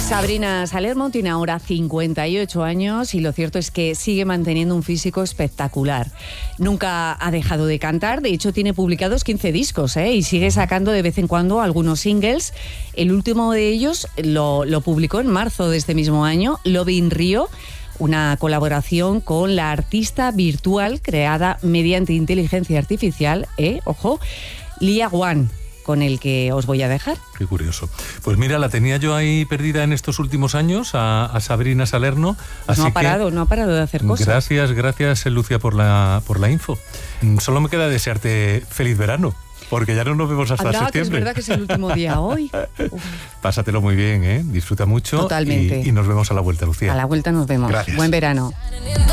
Sabrina Salermo tiene ahora 58 años y lo cierto es que sigue manteniendo un físico espectacular. Nunca ha dejado de cantar, de hecho tiene publicados 15 discos y sigue sacando de vez en cuando algunos singles. El último de ellos lo publicó en marzo de este mismo año, Love in Rio, una colaboración con la artista virtual creada mediante inteligencia artificial, ojo, Lia One, con el que os voy a dejar. Qué curioso. Pues mira, la tenía yo ahí perdida en estos últimos años, a Sabrina Salerno. Así no ha parado de hacer cosas. Gracias, Lucia, por la info. Solo me queda desearte feliz verano, porque ya no nos vemos hasta septiembre. Que es verdad que es el último día hoy. Pásatelo muy bien, disfruta mucho. Totalmente. Y nos vemos a la vuelta, Lucía. A la vuelta nos vemos. Gracias. Buen verano.